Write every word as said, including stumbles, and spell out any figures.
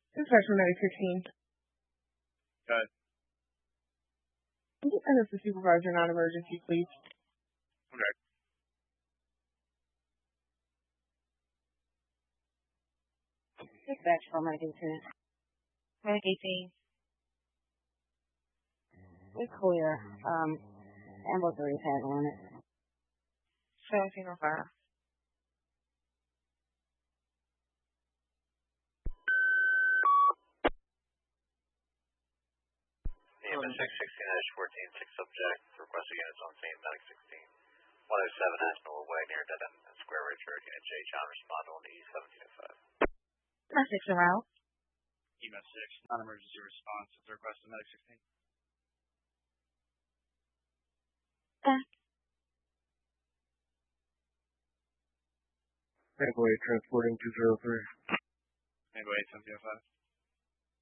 Dispatch from Medic sixteen. Got it. And it's the supervisor, non-emergency, please. Okay. Dispatch from Medic eighteen. Medic eighteen. It's clear. Um, ambulatory is handling it. seventeen oh five. E M S six sixteen fourteen, six subject, requested units on scene, Medic sixteen. one oh seven Aspinwall Way near Dead End and Square Ridge Road, Unit J. John, respond on E seventeen oh five. Medic six around. E M S six, non-emergency response, is requested Medic sixteen. Okay. Midway transporting two zero three. Midway seventeen oh five.